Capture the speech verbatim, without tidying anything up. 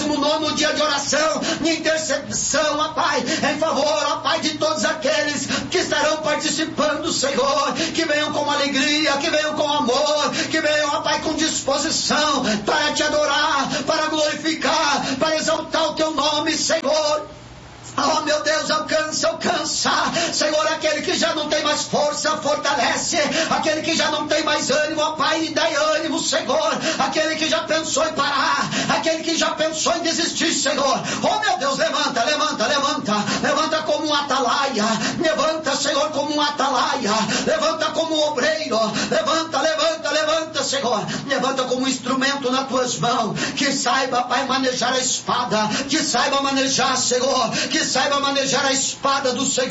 vigésimo nono dia de oração e intercessão, ó Pai, em favor, ó Pai, de todos aqueles que estarão participando, Senhor, que venham com alegria, que venham com amor, que venham, ó Pai, com disposição para te adorar, para glorificar, para exaltar o teu nome, Senhor. Oh, meu Deus, alcança, alcança, Senhor, aquele que já não tem mais força, fortalece, aquele que já não tem mais ânimo, ó Pai, dai ânimo, Senhor, aquele que já pensou em parar, aquele que já pensou em desistir, Senhor, oh, meu Deus, levanta, levanta, levanta, levanta como um atalaia, levanta, Senhor, como um atalaia, levanta como um obreiro, levanta, levanta, levanta, Senhor, levanta como um instrumento nas tuas mãos, que saiba, Pai, manejar a espada, que saiba manejar, Senhor, que saiba manejar a espada do Senhor.